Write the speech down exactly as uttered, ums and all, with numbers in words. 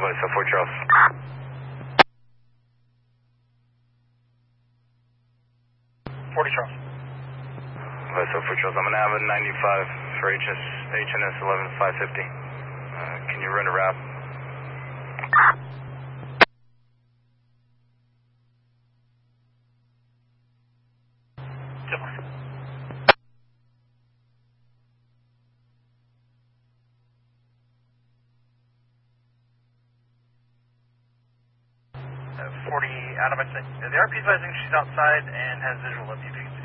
Voice of Fort Charles. forty Charles. Voice of Fort Charles. I'm going to have a ninety-five for H S, H N S eleven five fifty. Uh, can you run a route? forty Adam, I'd say. The R P is advising she's outside and has visual of you if you can see.